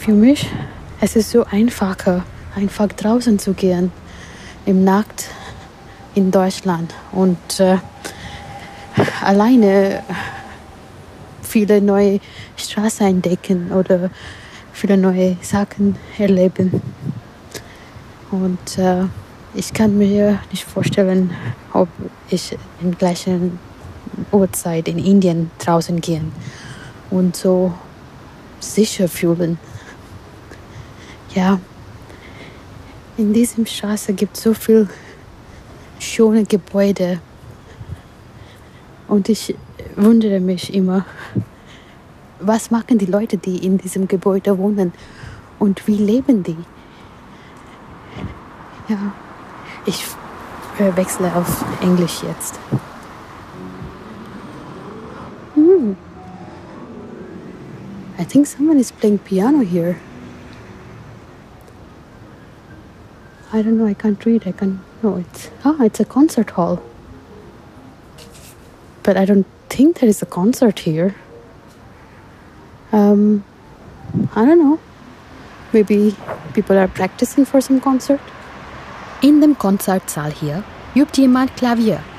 für mich, es ist so einfacher, einfach draußen zu gehen, im Nacht in Deutschland und alleine viele neue Straßen entdecken oder viele neue Sachen erleben. Und ich kann mir nicht vorstellen, ob ich in gleichen Uhrzeit in Indien draußen gehen und so sicher fühlen. Ja, in diesem Straße gibt es so viel schöne Gebäude und ich wundere mich immer, was machen die Leute, die in diesem Gebäude wohnen und wie leben die? Ja, ich wechsle auf Englisch jetzt. I think someone is playing piano here. I don't know, I can't read. It's a concert hall. But I don't think there is a concert here. I don't know. Maybe people are practicing for some concert. In dem Konzertsaal hier übt jemand Klavier.